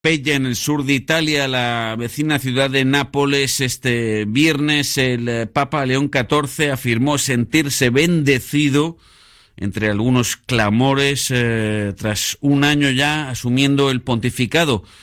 Pella, en el sur de Italia, la vecina ciudad de Nápoles. Este viernes el Papa León XIV afirmó sentirse bendecido entre algunos clamores tras un año ya asumiendo el pontificado.